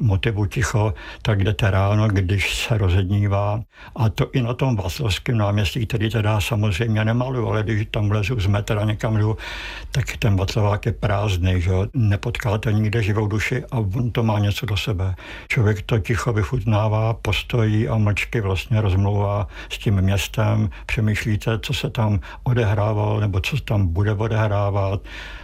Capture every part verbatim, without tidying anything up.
motivu ticho, tak jdete ráno, když se rozednívá. A to i na tom Václavském náměstí, který teda samozřejmě nemaluju, ale když tam lezu z metra někam jdu, tak ten Václavák je prázdný, že nepotkáte nikde živou duši a on to má něco do sebe. Člověk to ticho vychutnává, postojí a mlčky vlastně rozmlouvá s tím městem, přemýšlíte, co se tam odehrávalo nebo co tam bude odehrávat.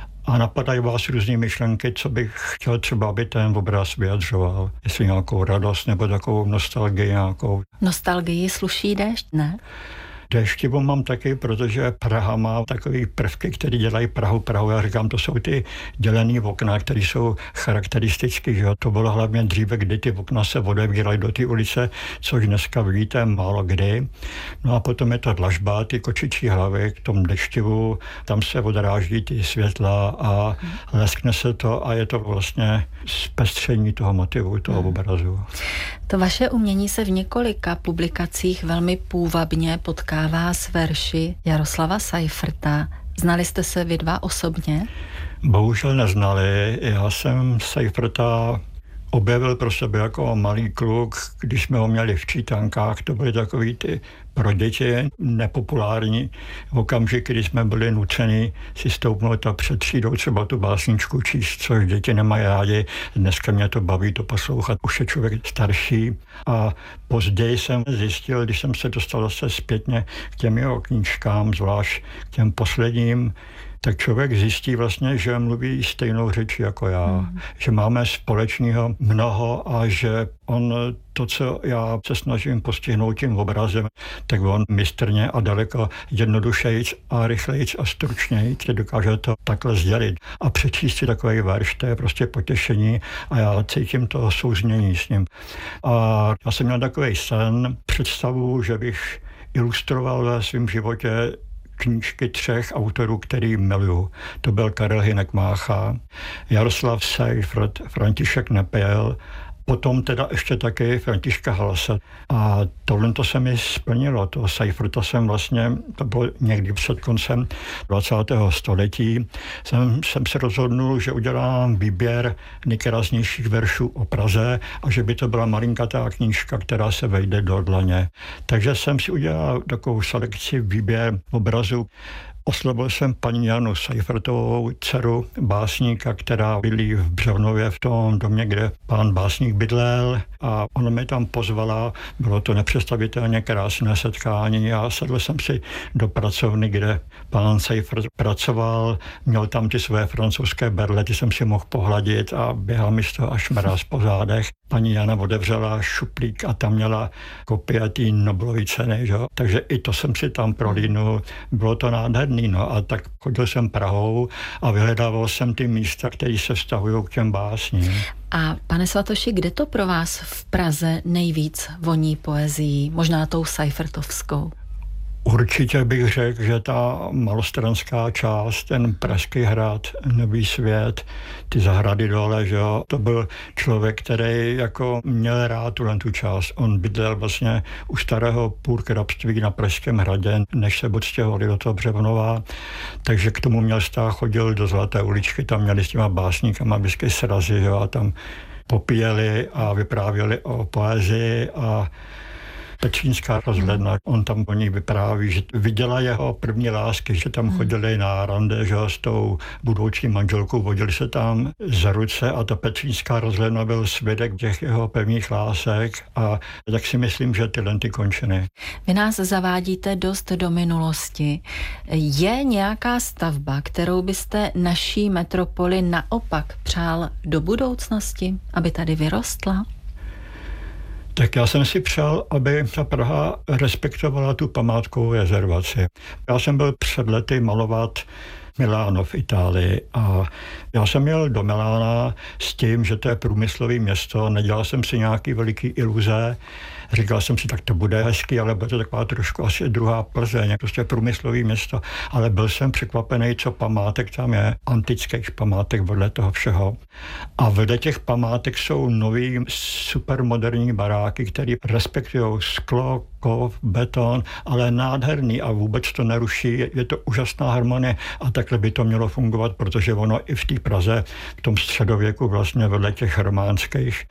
A napadají vás různé myšlenky, co bych chtěl třeba, aby ten obraz vyjadřoval. Jestli nějakou radost nebo takovou nostalgii nějakou. Nostalgii sluší déšť, ne? Déštivu mám taky, protože Praha má takový prvky, které dělají Prahu Prahu. Já říkám, to jsou ty dělený okna, které jsou charakteristické. Že? To bylo hlavně dříve, kdy ty okna se odevíraly do té ulice, což dneska vidíte málo kdy. No a potom je to dlažba, ty kočičí hlavy k tomu deštivu, tam se odráží ty světla a leskne se to a je to vlastně zpestření toho motivu, toho hmm. obrazu. To vaše umění se v několika publikacích velmi půvabně potkává s verši Jaroslava Seiferta. Znali jste se vy dva osobně? Bohužel neznali. Já jsem Seiferta objevil pro sebe jako malý kluk, když jsme ho měli v čítankách. To byly takový ty pro děti nepopulární okamžiky, kdy jsme byli nuceni si stoupnout a před třídou třeba tu básničku číst, což děti nemají rádi. Dneska mě to baví to poslouchat, už je člověk starší. A později jsem zjistil, když jsem se dostal zase zpětně k těm jeho knížkám, zvlášť k těm posledním, tak člověk zjistí vlastně, že mluví stejnou řečí jako já, hmm. že máme společného mnoho a že on to, co já se snažím postihnout tím obrazem, tak on mistrně a daleko jednodušejc a rychlejc a stručnějc dokáže to takhle sdělit. A přečíst si takový verš, to je prostě potěšení a já cítím to souznění s ním. A já jsem měl takový sen, představu, že bych ilustroval ve svém životě knížky třech autorů, který miluju. To byl Karel Hynek Mácha, Jaroslav Seifert, František Nepěl, potom teda ještě taky Františka Halase. A tohle to se mi splnilo. To Seiferta jsem vlastně, to bylo někdy před koncem dvacátého století, jsem, jsem se rozhodnul, že udělám výběr nejkrásnějších veršů o Praze a že by to byla malinkatá knížka, která se vejde do dlaně. Takže jsem si udělal takovou selekci, výběr obrazů. Oslovil jsem paní Janu Seifertovou, dceru básníka, která bydlí v Břevnově v tom domě, kde pán básník bydlel a ona mě tam pozvala. Bylo to nepředstavitelně krásné setkání a sedl jsem si do pracovny, kde pán Seifert pracoval. Měl tam ty své francouzské berle, ty jsem si mohl pohladit a běhal mi z toho až mráz po zádech. Paní Jana otevřela šuplík a tam měla kopie té Nobelovy ceny, že? Takže i to jsem si tam prolínul. Bylo to nádherný, no a tak chodil jsem Prahou a vyhledával jsem ty místa, které se vztahují k těm básním. A pane Svatoši, kde to pro vás v Praze nejvíc voní poezií? Možná tou seifertovskou? Určitě bych řekl, že ta malostranská část, ten Pražský hrad, Nový svět, ty zahrady dole, že jo, to byl člověk, který jako měl rád tuhle tu část. On bydlel vlastně u starého půrkrabství na Pražském hradě, než se odstěhovali do toho Břevnova, takže k tomu měl vztah, chodil do Zlaté uličky, tam měli s těma básníkama vždycky srazy, že jo, a tam popíjeli a vyprávěli o poezii a Petřínská rozhledna, on tam o ní vypráví, že viděla jeho první lásky, že tam chodili na rande, že s tou budoucí manželkou, vodili se tam za ruce a ta Petřínská rozhledna byl svědek těch jeho pevných lásek a tak si myslím, že tyhle ty končiny. Vy nás zavádíte dost do minulosti. Je nějaká stavba, kterou byste naší metropoli naopak přál do budoucnosti, aby tady vyrostla? Tak já jsem si přál, aby ta Praha respektovala tu památkovou rezervaci. Já jsem byl před lety malovat Miláno v Itálii a já jsem jel do Milána s tím, že to je průmyslové město, nedělal jsem si nějaký veliký iluze, říkal jsem si, tak to bude hezký, ale bude to taková trošku asi druhá Plzeň, prostě průmyslové město, ale byl jsem překvapený, co památek tam je, antických památek vedle toho všeho. A vedle těch památek jsou nový supermoderní baráky, které respektují sklo, kov, beton, ale nádherný a vůbec to neruší, je to úžasná harmonie a takhle by to mělo fungovat, protože ono i v té Praze v tom středověku vlastně vedle těch románských